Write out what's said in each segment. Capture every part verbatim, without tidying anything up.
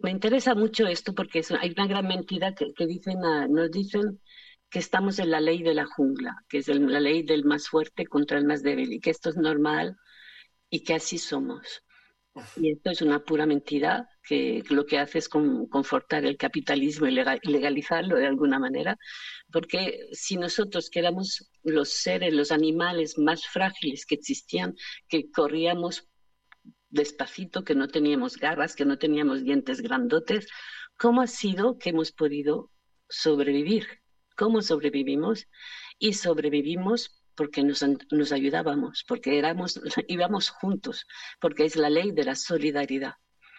Me interesa mucho esto porque es- hay una gran mentira que, que dicen, ah, nos dicen que estamos en la ley de la jungla, que es el- la ley del más fuerte contra el más débil y que esto es normal y que así somos. Y esto es una pura mentira que, que lo que hace es con- confortar el capitalismo y lega- y legalizarlo de alguna manera, porque si nosotros que éramos los seres, los animales más frágiles que existían, que corríamos despacito, que no teníamos garras, que no teníamos dientes grandotes, ¿cómo ha sido que hemos podido sobrevivir? ¿Cómo sobrevivimos? Y sobrevivimos porque nos, nos ayudábamos, porque éramos, íbamos juntos, porque es la ley de la solidaridad.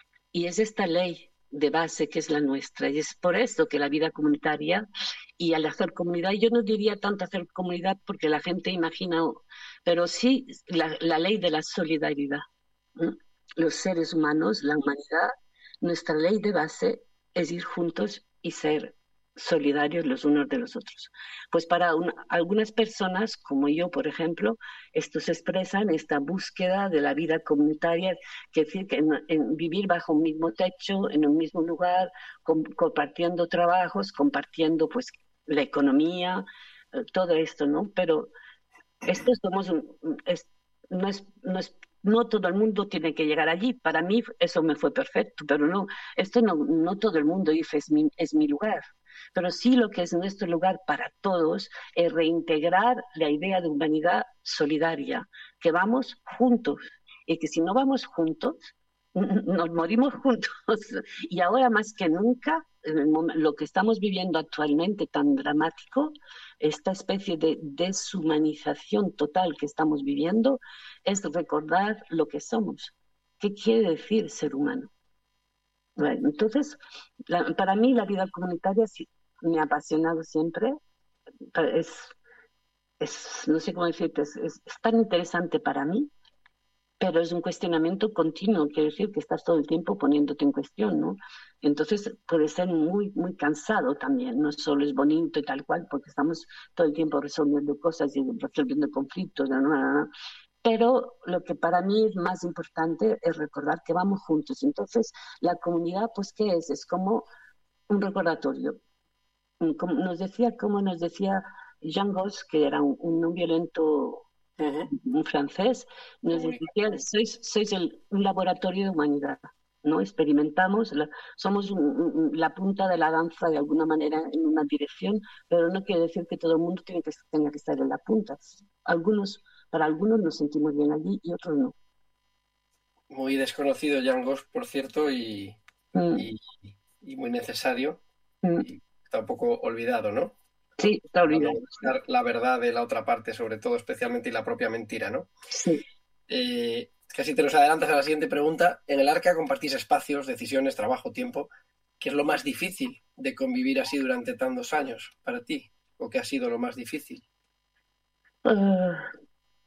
Y es esta ley de base que es la nuestra. Y es por eso que la vida comunitaria y al hacer comunidad, yo no diría tanto hacer comunidad porque la gente imagina, pero sí la, la ley de la solidaridad. ¿Mm? Los seres humanos, la humanidad, nuestra ley de base es ir juntos y ser solidarios los unos de los otros. Pues para un- algunas personas, como yo, por ejemplo, esto se expresa en esta búsqueda de la vida comunitaria, que decir que en, en vivir bajo un mismo techo, en un mismo lugar, com- compartiendo trabajos, compartiendo pues la economía, eh, todo esto, ¿no? Pero esto somos un- un- es- no es, no es, no todo el mundo tiene que llegar allí. Para mí eso me fue perfecto, pero no, esto no, no todo el mundo dice es mi, es mi lugar. Pero sí lo que es nuestro lugar para todos es reintegrar la idea de humanidad solidaria, que vamos juntos y que si no vamos juntos, nos morimos juntos. Y ahora más que nunca, en el mom- lo que estamos viviendo actualmente tan dramático, esta especie de deshumanización total que estamos viviendo, es recordar lo que somos. ¿Qué quiere decir ser humano? Bueno, entonces, la- para mí la vida comunitaria sí me ha apasionado siempre. Es, es no sé cómo decirte, es, es, es tan interesante para mí, pero es un cuestionamiento continuo, quiere decir que estás todo el tiempo poniéndote en cuestión, ¿no? Entonces puede ser muy, muy cansado también, no solo es bonito y tal cual, porque estamos todo el tiempo resolviendo cosas y resolviendo conflictos, ¿no? No, no, no. Pero lo que para mí es más importante es recordar que vamos juntos. Entonces, la comunidad, pues, ¿qué es? Es como un recordatorio. Como nos decía, como nos decía Jean Gos, que era un, un no violento, Ujú. un francés, nos decía, Comunicación. sois, sois el, un laboratorio de humanidad, ¿no? Experimentamos, la, somos un, un, la punta de la danza de alguna manera en una dirección, pero no quiere decir que todo el mundo tiene que, tenga que estar en la punta. Algunos, para algunos nos sentimos bien allí y otros no. Muy desconocido Jan por cierto, y, Mm, y, y muy necesario mm, y tampoco olvidado, ¿no? sí, está Para no olvidado. buscar la verdad de la otra parte, sobre todo, especialmente, y la propia mentira, ¿no? Sí. Eh, casi te nos adelantas a la siguiente pregunta. En el Arca compartís espacios, decisiones, trabajo, tiempo. ¿Qué es lo más difícil de convivir así durante tantos años para ti? ¿O qué ha sido lo más difícil? Uh,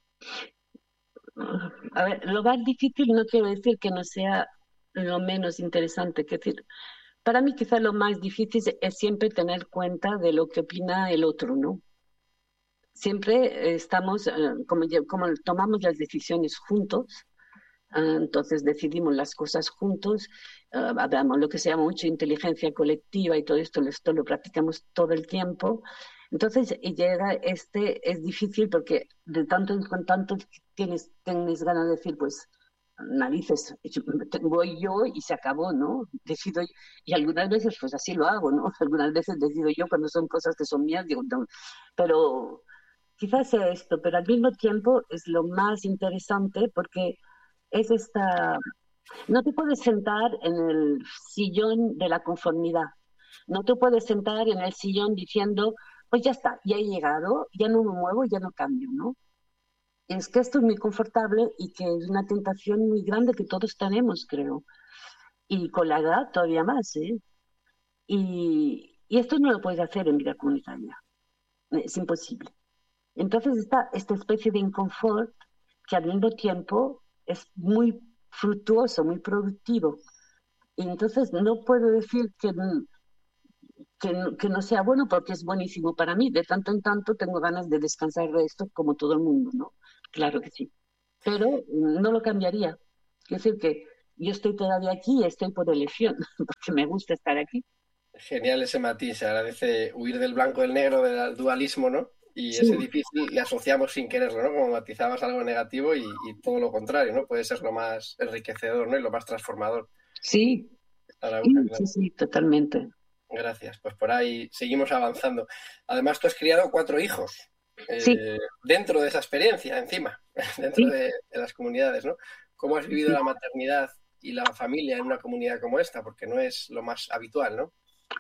a ver, lo más difícil no quiero decir que no sea lo menos interesante, que decir, para mí quizá lo más difícil es siempre tener cuenta de lo que opina el otro, ¿no? Siempre eh, estamos, eh, como, ya- como tomamos las decisiones juntos, ah, entonces decidimos las cosas juntos, ah, hablamos lo que se llama mucho inteligencia colectiva y todo esto, esto lo practicamos todo el tiempo. Entonces y llega este, es difícil porque de tanto en tanto tienes, tienes ganas de decir, pues narices, voy yo y se acabó, ¿no? Decido yo. Y algunas veces pues así lo hago, ¿no? Algunas veces decido yo cuando son cosas que son mías, digo, no, pero quizás sea esto, pero al mismo tiempo es lo más interesante porque es esta, no te puedes sentar en el sillón de la conformidad, no te puedes sentar en el sillón diciendo, pues ya está, ya he llegado, ya no me muevo, ya no cambio, ¿no? Es que esto es muy confortable y que es una tentación muy grande que todos tenemos, creo. Y con la edad todavía más, ¿eh? Y, y esto no lo puedes hacer en vida comunitaria, es imposible. Entonces está esta especie de inconfort que al mismo tiempo es muy fructuoso, muy productivo. Y entonces no puedo decir que, que, que, no sea bueno porque es buenísimo para mí. De tanto en tanto tengo ganas de descansar de esto como todo el mundo, ¿no? Claro que sí. Pero no lo cambiaría. Es decir, que yo estoy todavía aquí y estoy por elección, porque me gusta estar aquí. Genial ese matiz, se agradece huir del blanco del negro, del dualismo, ¿no? Y Sí, ese difícil le asociamos sin quererlo, ¿no? Como matizabas algo negativo y, y todo lo contrario, ¿no? Puede ser lo más enriquecedor, ¿no? Y lo más transformador. sí, A la una, sí, claro. sí, sí, totalmente. Gracias. Pues por ahí seguimos avanzando. Además, tú has criado cuatro hijos Sí, eh, dentro de esa experiencia, encima, dentro sí, de, de las comunidades, ¿no? ¿Cómo has vivido sí. la maternidad y la familia en una comunidad como esta? Porque no es lo más habitual, ¿no?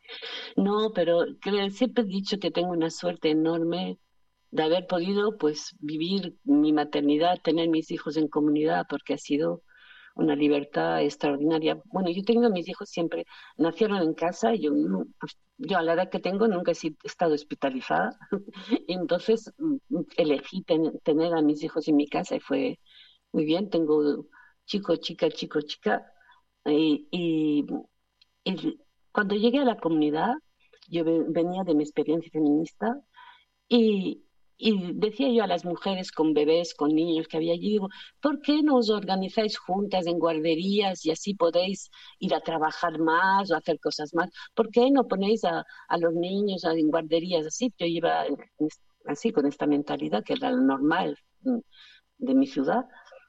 No, pero creo- siempre he dicho que tengo una suerte enorme de haber podido, pues, vivir mi maternidad, tener mis hijos en comunidad, porque ha sido una libertad extraordinaria. Bueno, yo tengo mis hijos siempre, nacieron en casa, yo, no- pues, yo a la edad que tengo nunca he si- estado hospitalizada, y entonces mm, elegí ten- tener a mis hijos en mi casa y fue muy bien, tengo chico, chica, chico, chica, y, y, y cuando llegué a la comunidad, yo ve- venía de mi experiencia feminista, y, y decía yo a las mujeres con bebés, con niños que había allí, digo, ¿por qué no os organizáis juntas en guarderías y así podéis ir a trabajar más o hacer cosas más? ¿Por qué no ponéis a, a los niños en guarderías así? Yo iba en- en- así, con esta mentalidad que era lo normal mm, de mi ciudad.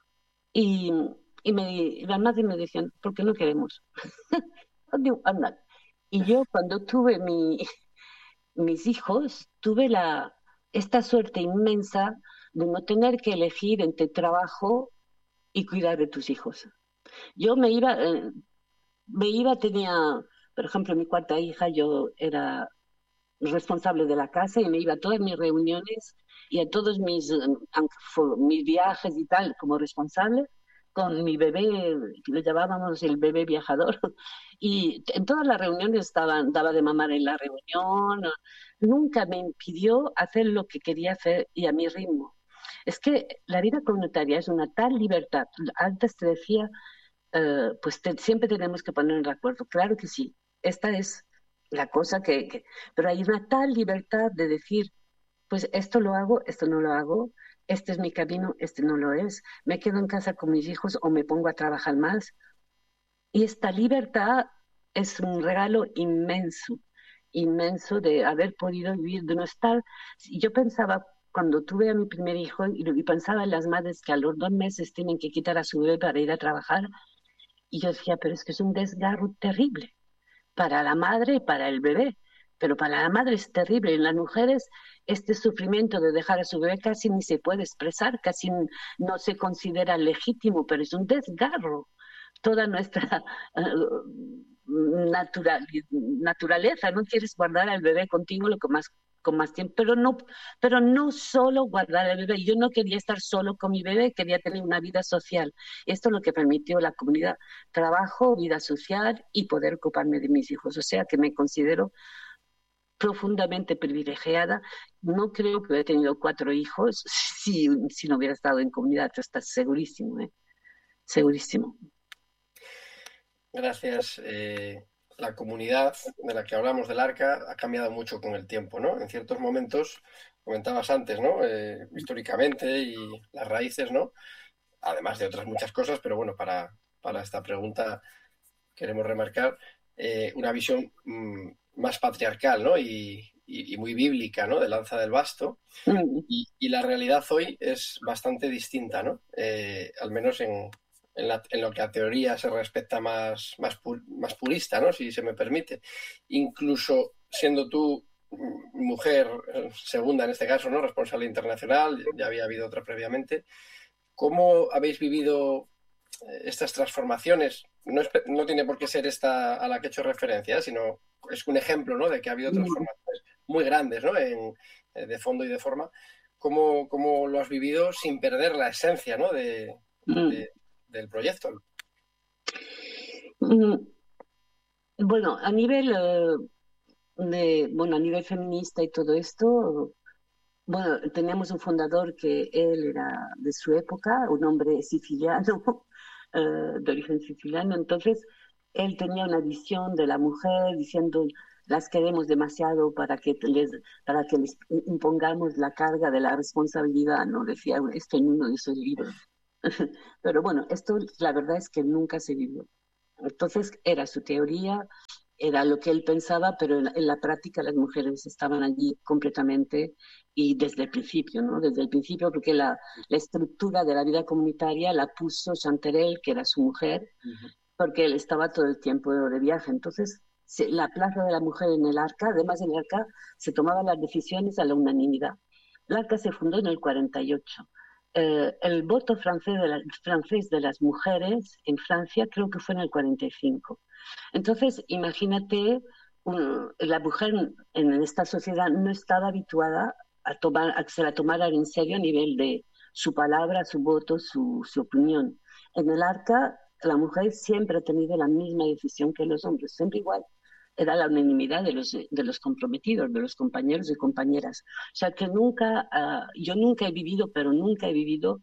Y, y, me, y las madres me decían, ¿por qué no queremos? Digo, anda. Y yo cuando tuve mi, mis hijos, tuve la, esta suerte inmensa de no tener que elegir entre trabajo y cuidar de tus hijos. Yo me iba, eh, me iba, tenía, por ejemplo, mi cuarta hija, yo era responsable de la casa y me iba a todas mis reuniones y a todos mis, eh, aunque fue- mis viajes y tal, como responsable, con mi bebé, que le llamábamos el bebé viajador, y en todas las reuniones estaban, daba de mamar en la reunión, nunca me impidió hacer lo que quería hacer y a mi ritmo. Es que la vida comunitaria es una tal libertad. Antes te decía, eh, pues te- siempre tenemos que ponernos de acuerdo. Claro que sí, esta es la cosa que, que- pero hay una tal libertad de decir, pues esto lo hago, esto no lo hago, este es mi camino, este no lo es, me quedo en casa con mis hijos o me pongo a trabajar más. Y esta libertad es un regalo inmenso, inmenso de haber podido vivir, de no estar. Yo pensaba, cuando tuve a mi primer hijo, y, y pensaba en las madres que a los dos meses tienen que quitar a su bebé para ir a trabajar, y yo decía, pero es que es un desgarro terrible para la madre y para el bebé. Pero para la madre es terrible. En las mujeres, este sufrimiento de dejar a su bebé casi ni se puede expresar, casi no se considera legítimo, pero es un desgarro. Toda nuestra uh, natural, naturaleza, no quieres guardar al bebé contigo lo que más con más tiempo, pero no, pero no solo guardar al bebé. Yo no quería estar solo con mi bebé, quería tener una vida social. Esto es lo que permitió la comunidad: trabajo, vida social y poder ocuparme de mis hijos. O sea que me considero profundamente privilegiada. No creo que hubiera tenido cuatro hijos si, si no hubiera estado en comunidad. Estás segurísimo, ¿eh? Segurísimo. Gracias. Eh, la comunidad de la que hablamos del Arca ha cambiado mucho con el tiempo, ¿no? En ciertos momentos, comentabas antes, ¿no? Eh, históricamente y las raíces, ¿no? Además de otras muchas cosas, pero bueno, para, para esta pregunta queremos remarcar eh, una visión mm, más patriarcal, ¿no? Y, y, y muy bíblica, ¿no? De Lanza del Basto. Mm, Y, y la realidad hoy es bastante distinta, ¿no? Eh, al menos en, en, la- en lo que a teoría se respecta más, más, pu- más purista, ¿no? Si se me permite. Incluso siendo tú mm, mujer, eh, segunda en este caso, ¿no? Responsable internacional, ya había habido otra previamente. ¿Cómo habéis vivido eh, estas transformaciones? No, es- no tiene por qué ser esta a la que he hecho referencia, sino es un ejemplo, ¿no? De que ha habido mm, transformaciones muy grandes, ¿no? En, eh, de fondo y de forma. ¿Cómo, cómo lo has vivido sin perder la esencia, ¿no? De, mm, de- del proyecto? mm. Bueno, a nivel eh, de, bueno, a nivel feminista y todo esto, bueno, teníamos un fundador que él era de su época, un hombre siciliano, eh, de origen siciliano. Entonces él tenía una visión de la mujer diciendo, las queremos demasiado para que les, para que les impongamos la carga de la responsabilidad, ¿no? Decía esto en uno de sus libros. Pero bueno, esto la verdad es que nunca se vivió. Entonces era su teoría, era lo que él pensaba, pero en la, en la práctica las mujeres estaban allí completamente y desde el principio, ¿no? Desde el principio, porque la, la estructura de la vida comunitaria la puso Chanterelle, que era su mujer, Ujú. porque él estaba todo el tiempo de viaje. Entonces, se, la plaza de la mujer en el Arca, además en el Arca, se tomaban las decisiones a la unanimidad. El Arca se fundó en el cuarenta y ocho. Eh, el voto francés de, la, francés de las mujeres en Francia creo que fue en el cuarenta y cinco. Entonces, imagínate, un, la mujer en esta sociedad no estaba habituada a, tomar, a que se la tomaran en serio a nivel de su palabra, su voto, su, su opinión. En el Arca, la mujer siempre ha tenido la misma decisión que los hombres, siempre igual. Era la unanimidad de los, de los comprometidos, de los compañeros y compañeras. O sea que nunca, uh, yo nunca he vivido, pero nunca he vivido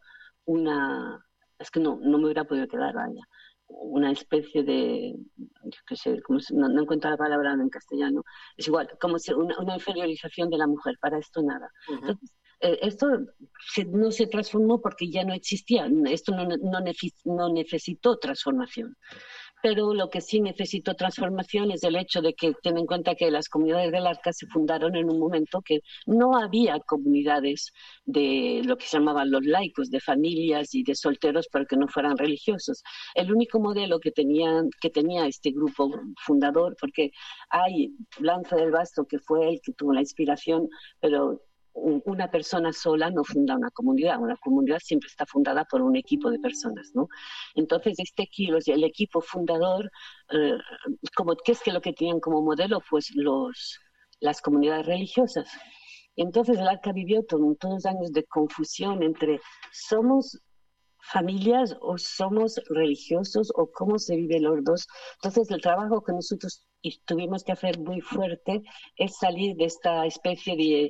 una, es que no, no me hubiera podido quedar, vaya, una especie de, yo qué sé, como si, no, no encuentro la palabra en castellano, es igual, como si una, una inferiorización de la mujer, para esto nada. Ujú. Entonces, eh, esto se, no se transformó porque ya no existía, esto no, no, no necesitó transformación. Pero lo que sí necesitó transformación es el hecho de que ten en cuenta que las comunidades del Arca se fundaron en un momento que no había comunidades de lo que se llamaban los laicos, de familias y de solteros, pero que no fueran religiosos. El único modelo que, tenían, que tenía este grupo fundador, porque hay Lanza del Basto, que fue el que tuvo la inspiración, pero una persona sola no funda una comunidad, una comunidad siempre está fundada por un equipo de personas, ¿no? Entonces, este equipo, el equipo fundador, eh, como, ¿qué es que lo que tenían como modelo? Pues los, las comunidades religiosas. Entonces, el Arca vivió todo, todos los años de confusión entre somos familias o somos religiosos o cómo se vive los dos. Entonces, el trabajo que nosotros tuvimos que hacer muy fuerte es salir de esta especie de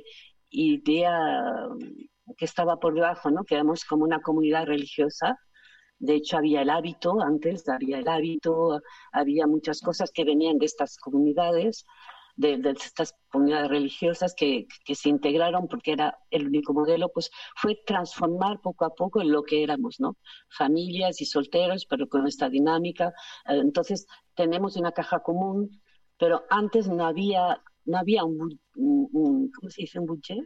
idea que estaba por debajo, ¿no? Que éramos como una comunidad religiosa. De hecho, había el hábito, antes había el hábito, había muchas cosas que venían de estas comunidades, de, de estas comunidades religiosas que, que se integraron porque era el único modelo, pues fue transformar poco a poco en lo que éramos, ¿no? Familias y solteros, pero con esta dinámica. Entonces, tenemos una caja común, pero antes no había, no había un, un, un ¿cómo se dice? Un budget.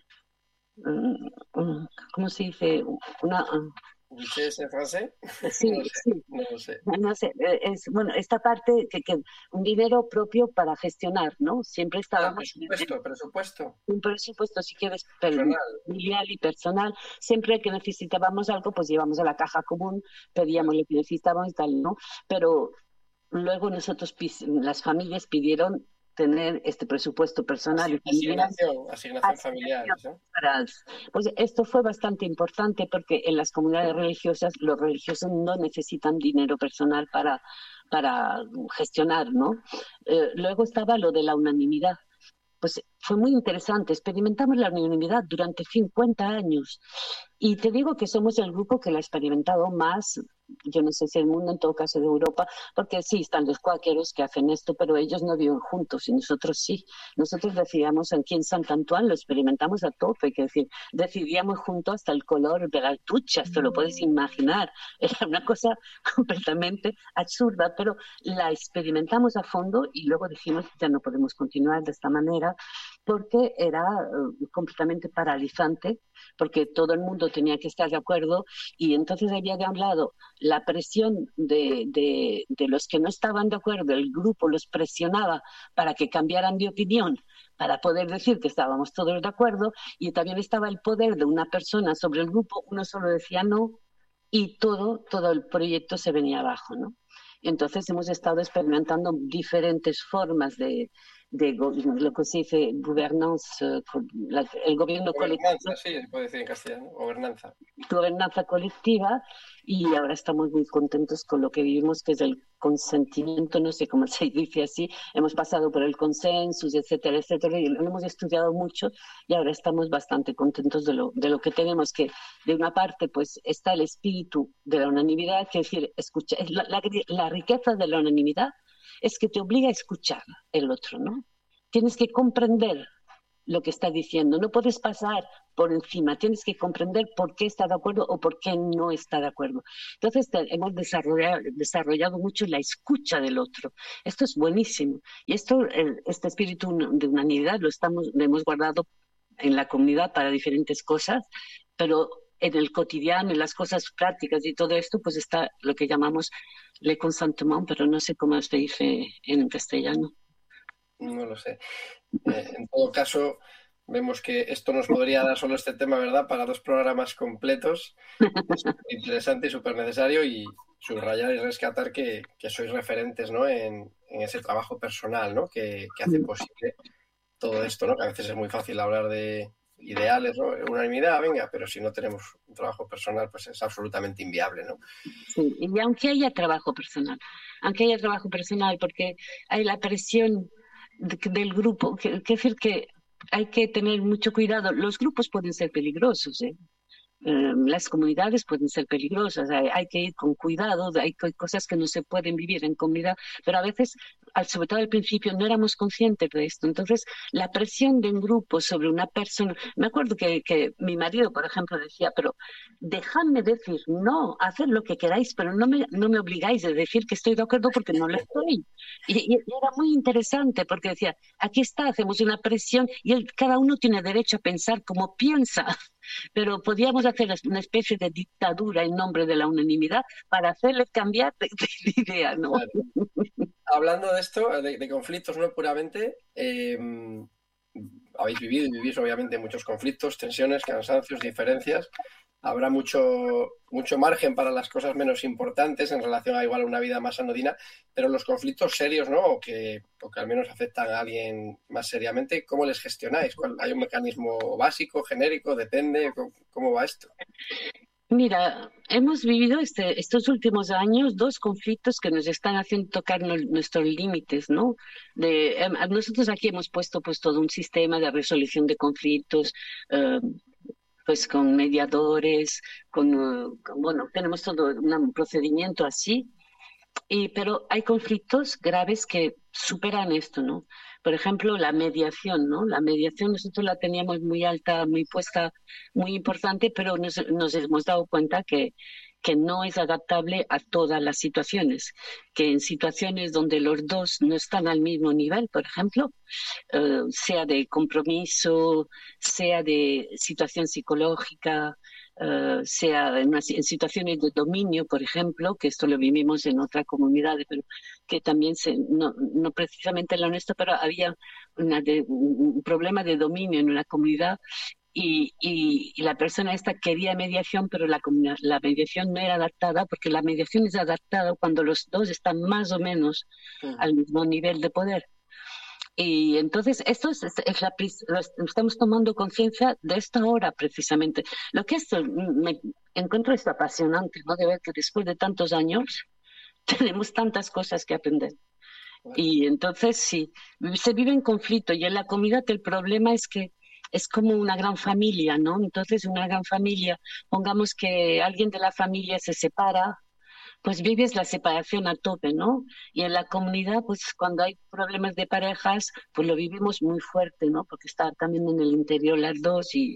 Un, un, ¿Cómo se dice? Una, ¿Dice ese frase? sí, No lo sé, sí. no lo sé. No sé, es, bueno, esta parte que, que un dinero propio para gestionar, ¿no? Siempre Ah, estábamos en presupuesto, presupuesto. un presupuesto, si quieres, Personal. familiar y personal. Siempre que necesitábamos algo, pues íbamos a la caja común, pedíamos lo que necesitábamos y tal, ¿no? Pero luego nosotros, las familias pidieron tener este presupuesto personal Así, y familiar. asignación, asignación familiar, Asignación ¿no? para- Pues esto fue bastante importante porque en las comunidades religiosas los religiosos no necesitan dinero personal para, para gestionar, ¿no? Eh, luego estaba lo de la unanimidad. Pues fue muy interesante. Experimentamos la unanimidad durante cincuenta años. Y te digo que somos el grupo que la ha experimentado más, yo no sé si el mundo, en todo caso de Europa, porque sí, están los cuáqueros que hacen esto, pero ellos no viven juntos y nosotros sí. Nosotros decidíamos aquí en Sant Antoine, lo experimentamos a tope, hay que decir, decidíamos juntos hasta el color de las duchas, te lo puedes imaginar. Era una cosa completamente absurda, pero la experimentamos a fondo y luego dijimos, ya no podemos continuar de esta manera, porque era uh, completamente paralizante, porque todo el mundo tenía que estar de acuerdo y entonces había de un lado la presión de, de, de los que no estaban de acuerdo, el grupo los presionaba para que cambiaran de opinión, para poder decir que estábamos todos de acuerdo, y también estaba el poder de una persona sobre el grupo, uno solo decía no y todo, todo el proyecto se venía abajo, ¿no? Entonces hemos estado experimentando diferentes formas de, de lo que se dice governance, uh, la, el gobierno colectivo, Gobernanza, sí, se puede decir en castellano, gobernanza. gobernanza colectiva, y ahora estamos muy contentos con lo que vivimos, que es el consentimiento, no sé cómo se dice así, hemos pasado por el consenso, etcétera, etcétera, y lo hemos estudiado mucho y ahora estamos bastante contentos de lo, de lo que tenemos, que de una parte pues está el espíritu de la unanimidad, que es decir, escucha, la, la, la riqueza de la unanimidad es que te obliga a escuchar el otro, ¿no? Tienes que comprender lo que está diciendo. No puedes pasar por encima, tienes que comprender por qué está de acuerdo o por qué no está de acuerdo. Entonces te, hemos desarrollado, desarrollado mucho la escucha del otro. Esto es buenísimo. Y esto, el, este espíritu de unanimidad lo, estamos, lo hemos guardado en la comunidad para diferentes cosas, pero en el cotidiano, en las cosas prácticas y todo esto, pues está lo que llamamos le consentement, pero no sé cómo se dice en castellano. No lo sé. Eh, en todo caso, vemos que esto nos podría dar solo este tema, ¿verdad?, para dos programas completos. Es súper interesante y súper necesario, y subrayar y rescatar que, que sois referentes, ¿no?, en, en ese trabajo personal, ¿no?, que, que hace posible todo esto, ¿no?, que a veces es muy fácil hablar de ideales, ¿no?, unanimidad, venga, pero si no tenemos un trabajo personal, pues es absolutamente inviable, ¿no? Sí, y aunque haya trabajo personal, aunque haya trabajo personal, porque hay la presión de, del grupo, que, que decir que hay que tener mucho cuidado. Los grupos pueden ser peligrosos, ¿eh? Eh, las comunidades pueden ser peligrosas, hay, hay que ir con cuidado, hay, hay cosas que no se pueden vivir en comunidad, pero a veces, al, sobre todo al principio, no éramos conscientes de esto. Entonces, la presión de un grupo sobre una persona, me acuerdo que, que mi marido, por ejemplo, decía, pero dejadme decir, no, haced lo que queráis, pero no me, no me obligáis a decir que estoy de acuerdo porque no lo estoy. Y, y era muy interesante porque decía, aquí está, hacemos una presión y el, cada uno tiene derecho a pensar como piensa. Pero podíamos hacer una especie de dictadura en nombre de la unanimidad para hacerles cambiar de, de idea, ¿no? Claro. Hablando de esto, de, de conflictos, no puramente, eh, habéis vivido y vivís obviamente muchos conflictos, tensiones, cansancios, diferencias. Habrá mucho, mucho margen para las cosas menos importantes en relación a igual una vida más anodina, pero los conflictos serios, ¿no?, o que, o que al menos afectan a alguien más seriamente, ¿cómo les gestionáis? ¿Cuál, ¿hay un mecanismo básico, genérico? ¿Depende? ¿Cómo, cómo va esto? Mira, hemos vivido este, estos últimos años dos conflictos que nos están haciendo tocar no, nuestros límites, ¿no? De, eh, nosotros aquí hemos puesto pues todo un sistema de resolución de conflictos, eh, pues con mediadores, con, uh, con, bueno, tenemos todo un procedimiento así, y, pero hay conflictos graves que superan esto, ¿no? Por ejemplo, la mediación, ¿no? La mediación nosotros la teníamos muy alta, muy puesta, muy importante, pero nos, nos hemos dado cuenta que, que no es adaptable a todas las situaciones, que en situaciones donde los dos no están al mismo nivel, por ejemplo, eh, sea de compromiso, sea de situación psicológica, uh, sea en, una, en situaciones de dominio, por ejemplo, que esto lo vivimos en otra comunidad, pero que también, se, no, no precisamente en la nuestra, pero había una de, un problema de dominio en una comunidad. Y, y, y la persona esta quería mediación, pero la, la mediación no era adaptada, porque la mediación es adaptada cuando los dos están más o menos mm. al mismo nivel de poder. Y entonces, esto es, es la, estamos tomando conciencia de esta hora precisamente. Lo que esto, me encuentro esto apasionante, ¿no? De ver que después de tantos años tenemos tantas cosas que aprender. Y entonces, sí, se vive en conflicto, y en la comunidad el problema es que es como una gran familia, ¿no? Entonces, una gran familia, pongamos que alguien de la familia se separa, pues vives la separación a tope, ¿no? Y en la comunidad, pues cuando hay problemas de parejas, pues lo vivimos muy fuerte, ¿no? Porque está también en el interior las dos, y,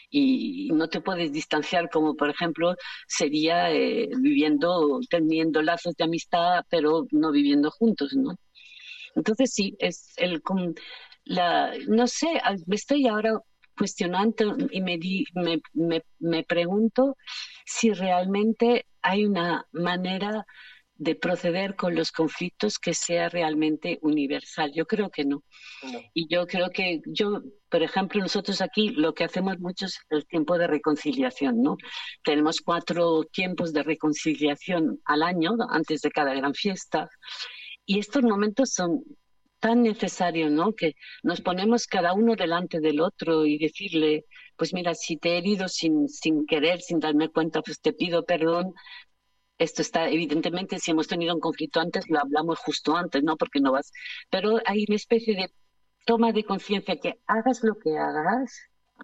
y no te puedes distanciar, como por ejemplo sería eh, viviendo, teniendo lazos de amistad, pero no viviendo juntos, ¿no? Entonces sí, es el, la, no sé, me estoy ahora cuestionando y me, di, me, me, me pregunto si realmente hay una manera de proceder con los conflictos que sea realmente universal. Yo creo que no. no. Y yo creo que yo, por ejemplo, nosotros aquí lo que hacemos mucho es el tiempo de reconciliación, ¿no? Tenemos cuatro tiempos de reconciliación al año, antes de cada gran fiesta. Y estos momentos son tan necesarios, ¿no? Que nos ponemos cada uno delante del otro y decirle, pues mira, si te he herido sin, sin querer, sin darme cuenta, pues te pido perdón. Esto está, evidentemente, si hemos tenido un conflicto antes, lo hablamos justo antes, ¿no? Porque no vas. Pero hay una especie de toma de conciencia que hagas lo que hagas,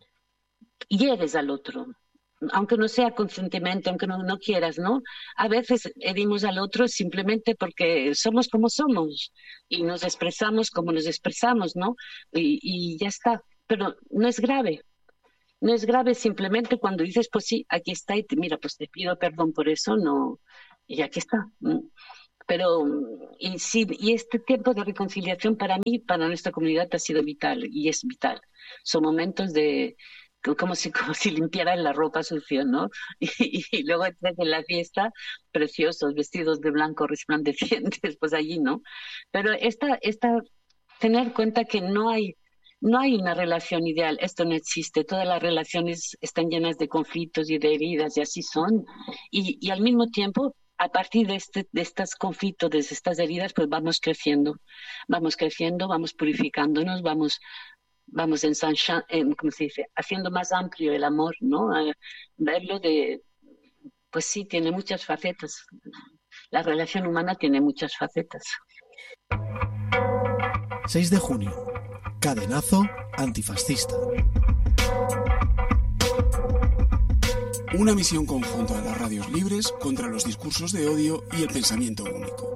hieres al otro. Aunque no sea conscientemente, aunque no, no quieras, ¿no? A veces herimos al otro simplemente porque somos como somos y nos expresamos como nos expresamos, ¿no? Y, y ya está. pero no es grave. No es grave simplemente cuando dices, pues sí, aquí está y te, mira, pues te pido perdón por eso, no, y aquí está. Pero, y sí, y este tiempo de reconciliación para mí, para nuestra comunidad ha sido vital, y es vital. Son momentos de, como si, como si limpiaran la ropa sucia, ¿no? Y, y luego entras en la fiesta, preciosos, vestidos de blanco, resplandecientes, pues allí, ¿no? Pero esta, esta, tener cuenta que no hay, no hay una relación ideal, esto no existe, todas las relaciones están llenas de conflictos y de heridas, y así son. Y, y al mismo tiempo, a partir de, este, de estos conflictos, de estas heridas, pues vamos creciendo, vamos creciendo, vamos purificándonos, vamos vamos en, en ¿cómo se dice? Haciendo más amplio el amor, ¿no? A verlo de, pues sí, tiene muchas facetas. La relación humana tiene muchas facetas. seis de junio. Cadenazo antifascista. Una misión conjunta de las radios libres contra los discursos de odio y el pensamiento único.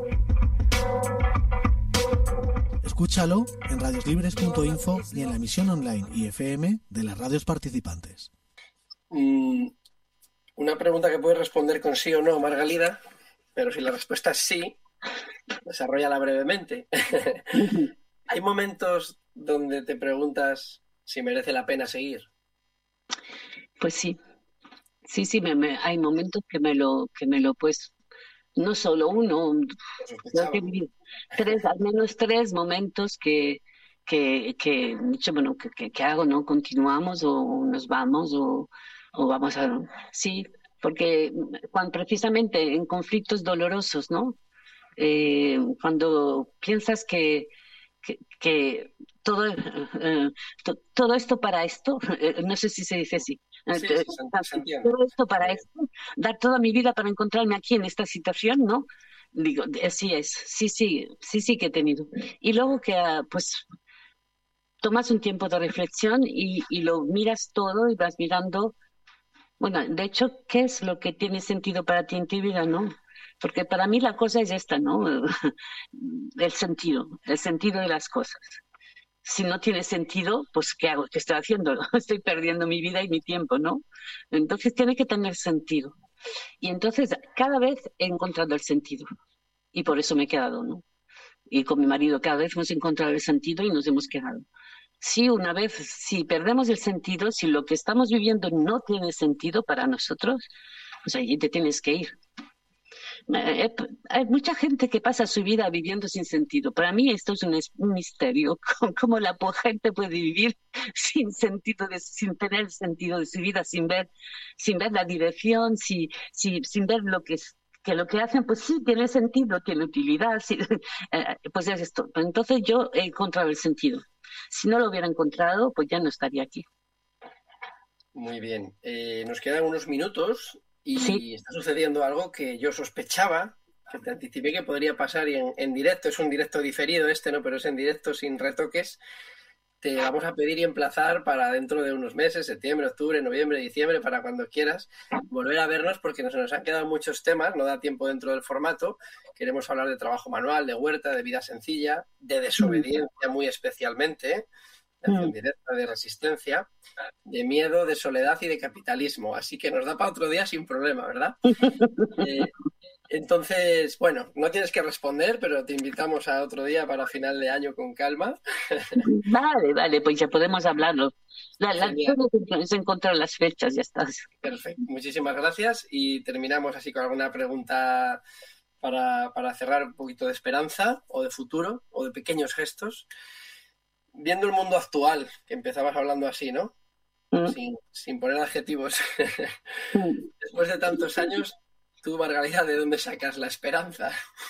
Escúchalo en radioslibres punto info y en la emisión online y F M de las radios participantes. Mm, una pregunta que puedes responder con sí o no, Margalida, pero si la respuesta es sí, desarrollala brevemente. ¿Hay momentos donde te preguntas si merece la pena seguir? Pues sí, sí, sí, me, me, hay momentos que me lo, que me lo pues, no solo uno, creo que tres, al menos tres momentos que, que, que, bueno, que, que, que hago, ¿no? Continuamos o, o nos vamos o, o vamos a... Sí, porque cuando, precisamente en conflictos dolorosos, ¿no? Eh, cuando piensas que, que, que todo, eh, to, todo esto para esto, eh, no sé si se dice así, sí, sí, se entiende. Todo esto para esto, dar toda mi vida para encontrarme aquí en esta situación, ¿no? Digo, así es, sí, sí, sí, sí que he tenido. Y luego que, pues, tomas un tiempo de reflexión y, y lo miras todo y vas mirando, bueno, de hecho, ¿qué es lo que tiene sentido para ti en tu vida, no? Porque para mí la cosa es esta, ¿no? El sentido, el sentido de las cosas. Si no tiene sentido, pues ¿qué hago? ¿Qué estoy haciendo? Estoy perdiendo mi vida y mi tiempo, ¿no? Entonces tiene que tener sentido. Y entonces cada vez he encontrado el sentido. Y por eso me he quedado, ¿no? Y con mi marido cada vez hemos encontrado el sentido y nos hemos quedado. Si una vez, si perdemos el sentido, si lo que estamos viviendo no tiene sentido para nosotros, pues allí te tienes que ir. Hay mucha gente que pasa su vida viviendo sin sentido. Para mí esto es un, un misterio. ¿Cómo la gente puede vivir sin sentido, de, sin tener el sentido de su vida, sin ver, sin ver la dirección, si, si, sin ver lo que es, que lo que hacen, pues sí, tiene sentido, tiene utilidad, sí, eh, pues es esto. Entonces yo he encontrado el sentido. Si no lo hubiera encontrado, pues ya no estaría aquí. Muy bien. Eh, nos quedan unos minutos. Y sí. Está sucediendo algo que yo sospechaba, que te anticipé que podría pasar y en, en directo, es un directo diferido este, ¿no? Pero es en directo sin retoques. Te vamos a pedir y emplazar para dentro de unos meses, septiembre, octubre, noviembre, diciembre, para cuando quieras, volver a vernos porque nos, nos han quedado muchos temas, no da tiempo dentro del formato. Queremos hablar de trabajo manual, de huerta, de vida sencilla, de desobediencia muy especialmente, de acción directa, de resistencia, de miedo, de soledad y de capitalismo. Así que nos da para otro día sin problema, ¿verdad? eh, entonces, bueno, no tienes que responder, pero te invitamos a otro día para final de año con calma. Vale, vale, pues ya podemos hablarlo. La, la es encontrar las fechas, ya está. Perfecto, muchísimas gracias y terminamos así con alguna pregunta para, para cerrar un poquito de esperanza o de futuro o de pequeños gestos. Viendo el mundo actual, que empezabas hablando así, ¿no? Mm. Sin, sin poner adjetivos. Mm. Después de tantos años, tú, Margalida, ¿de dónde sacas la esperanza?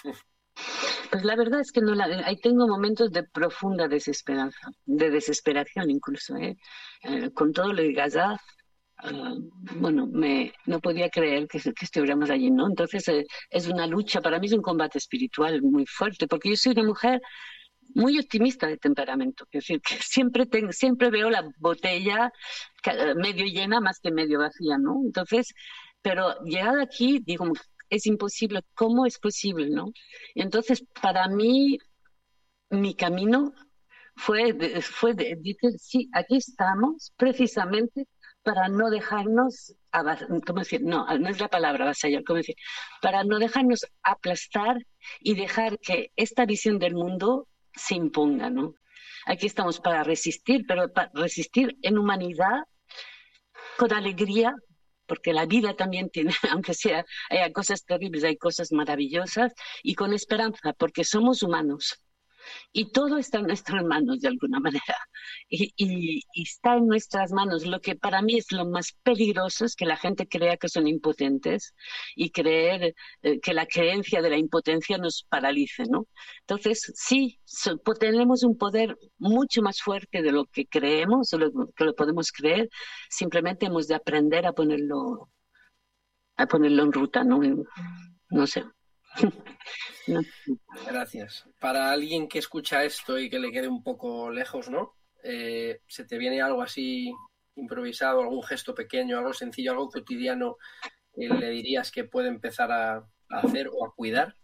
Pues la verdad es que no la, ahí tengo momentos de profunda desesperanza, de desesperación incluso, ¿eh? Eh, con todo lo de Gaza, uh, bueno, me, no podía creer que, que estuviéramos allí, ¿no? Entonces eh, es una lucha, para mí es un combate espiritual muy fuerte, porque yo soy una mujer muy optimista de temperamento, es decir, que siempre, tengo, siempre veo la botella medio llena más que medio vacía, ¿no? Entonces, pero llegada aquí, digo, es imposible, ¿cómo es posible, no? Y entonces, para mí, mi camino fue, fue de, dice, sí, aquí estamos precisamente para no dejarnos, ¿cómo decir? No, no es la palabra avasallar, ¿cómo decir? Para no dejarnos aplastar y dejar que esta visión del mundo se imponga, ¿no? Aquí estamos para resistir, pero para resistir en humanidad, con alegría, porque la vida también tiene, aunque sea, hay cosas terribles, hay cosas maravillosas, y con esperanza, porque somos humanos. Y todo está en nuestras manos de alguna manera. Y, y, y está en nuestras manos. Lo que para mí es lo más peligroso es que la gente crea que son impotentes y creer eh, que la creencia de la impotencia nos paralice, ¿no? Entonces, sí, so, tenemos un poder mucho más fuerte de lo que creemos o lo que lo podemos creer. Simplemente hemos de aprender a ponerlo, a ponerlo en ruta, ¿no? No sé. No. Gracias. Para alguien que escucha esto y que le quede un poco lejos, ¿no? Eh, ¿se te viene algo así improvisado, algún gesto pequeño, algo sencillo, algo cotidiano que le dirías que puede empezar a, a hacer o a cuidar?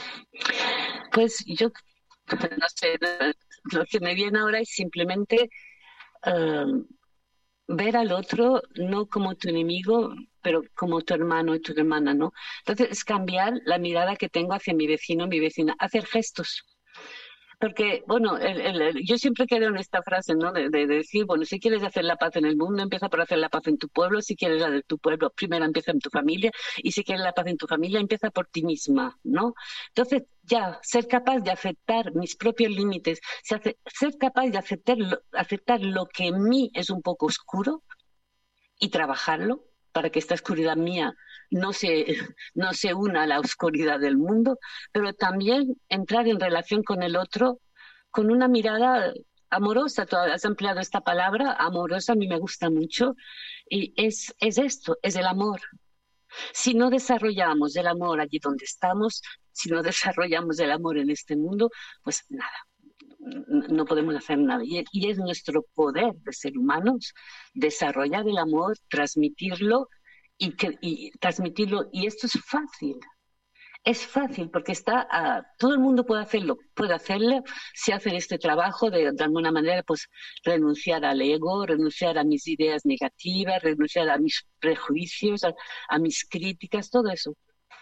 Pues yo, no sé, lo que me viene ahora es simplemente uh, ver al otro no como tu enemigo, pero como tu hermano y tu hermana, ¿no? Entonces es cambiar la mirada que tengo hacia mi vecino, mi vecina, hacer gestos. Porque, bueno, el, el, el, yo siempre creo en esta frase, ¿no? De, de, de decir, bueno, si quieres hacer la paz en el mundo, empieza por hacer la paz en tu pueblo. Si quieres la de tu pueblo, primero empieza en tu familia. Y si quieres la paz en tu familia, empieza por ti misma, ¿no? Entonces, ya, ser capaz de aceptar mis propios límites, ser capaz de aceptar lo, aceptar lo que en mí es un poco oscuro y trabajarlo para que esta oscuridad mía no se, no se una a la oscuridad del mundo, pero también entrar en relación con el otro con una mirada amorosa. Tú has empleado esta palabra, amorosa, a mí me gusta mucho, y es, es esto, es el amor. Si no desarrollamos el amor allí donde estamos, si no desarrollamos el amor en este mundo, pues nada, no podemos hacer nada. Y, y es nuestro poder de ser humanos desarrollar el amor, transmitirlo y, que, y transmitirlo. Y esto es fácil. Es fácil porque está uh, todo el mundo puede hacerlo, puede hacerlo si hacen este trabajo de, de alguna manera, pues renunciar al ego, renunciar a mis ideas negativas, renunciar a mis prejuicios, a, a mis críticas, todo eso.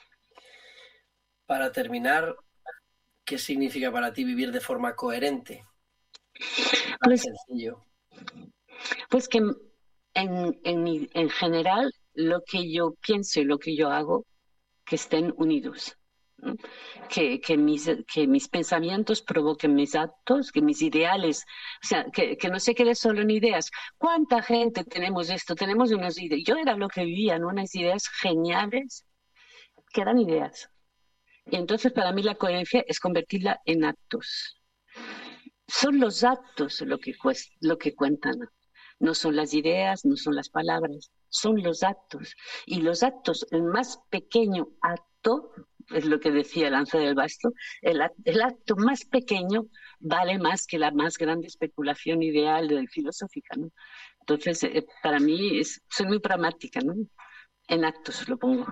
Para terminar, ¿qué significa para ti vivir de forma coherente? Pues, sencillo. Pues que en, en, en general lo que yo pienso y lo que yo hago, que estén unidos, ¿no? que, que, mis, que mis pensamientos provoquen mis actos, que mis ideales, o sea, que, que no se quede solo en ideas. ¿Cuánta gente tenemos esto? Tenemos unas ideas. Yo era lo que vivía, ¿no? Unas ideas geniales que eran ideas. Y entonces para mí la coherencia es convertirla en actos. Son los actos lo que, lo que cuentan. No son las ideas, no son las palabras, son los actos. Y los actos, el más pequeño acto, es lo que decía Lanza del Basto, el, el acto más pequeño vale más que la más grande especulación ideal de filosófica, ¿no? Entonces, eh, para mí, es, soy muy pragmática, ¿no? En actos lo pongo.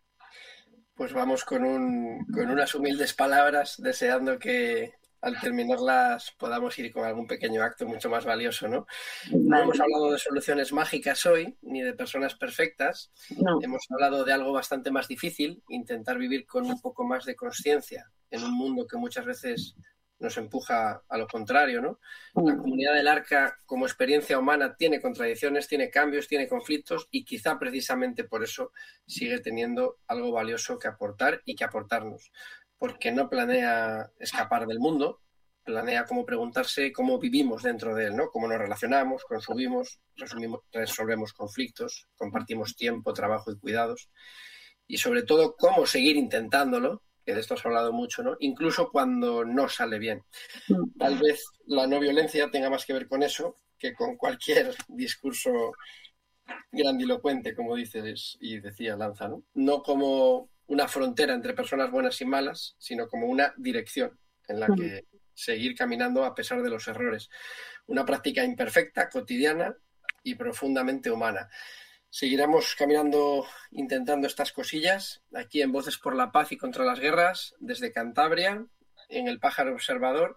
Pues vamos con, un, con unas humildes palabras, deseando que al terminarlas podamos ir con algún pequeño acto mucho más valioso, ¿no? Vale. No hemos hablado de soluciones mágicas hoy, ni de personas perfectas. No. Hemos hablado de algo bastante más difícil, intentar vivir con un poco más de consciencia en un mundo que muchas veces nos empuja a lo contrario, ¿no? La comunidad del Arca, como experiencia humana, tiene contradicciones, tiene cambios, tiene conflictos, y quizá precisamente por eso sigue teniendo algo valioso que aportar y que aportarnos. Porque no planea escapar del mundo, planea cómo preguntarse cómo vivimos dentro de él, ¿no? Cómo nos relacionamos, consumimos, resumimos, resolvemos conflictos, compartimos tiempo, trabajo y cuidados. Y sobre todo, cómo seguir intentándolo, que de esto has hablado mucho, ¿no? Incluso cuando no sale bien. Tal vez la no violencia tenga más que ver con eso que con cualquier discurso grandilocuente, como dices y decía Lanza, ¿no? No como una frontera entre personas buenas y malas, sino como una dirección en la que seguir caminando a pesar de los errores. Una práctica imperfecta, cotidiana y profundamente humana. Seguiremos caminando, intentando estas cosillas, aquí en Voces por la Paz y contra las Guerras, desde Cantabria, en el Pájaro Observador,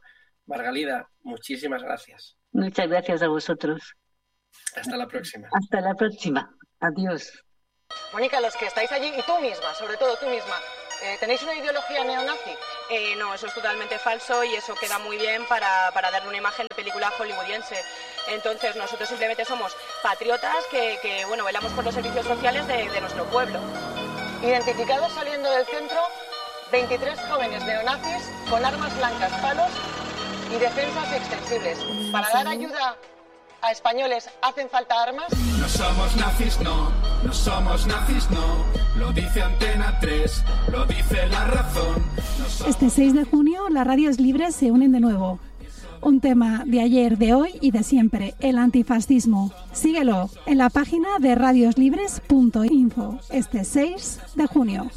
Margalida, muchísimas gracias. Muchas gracias a vosotros. Hasta la próxima. Hasta la próxima. Adiós. Mónica, los que estáis allí, y tú misma, sobre todo tú misma, eh, ¿tenéis una ideología neonazi? Eh, no, eso es totalmente falso y eso queda muy bien para, para darle una imagen de película hollywoodiense. Entonces nosotros simplemente somos patriotas que, que bueno, velamos por los servicios sociales de, de nuestro pueblo. Identificados saliendo del centro, veintitrés jóvenes neonazis con armas blancas, palos y defensas extensibles. Para dar ayuda a españoles, ¿hacen falta armas? No somos nazis, no, no somos nazis, no, lo dice Antena tres, lo dice La Razón. No somos... Este seis de junio las radios libres se unen de nuevo. Un tema de ayer, de hoy y de siempre, el antifascismo. Síguelo en la página de radios libres punto info este seis de junio.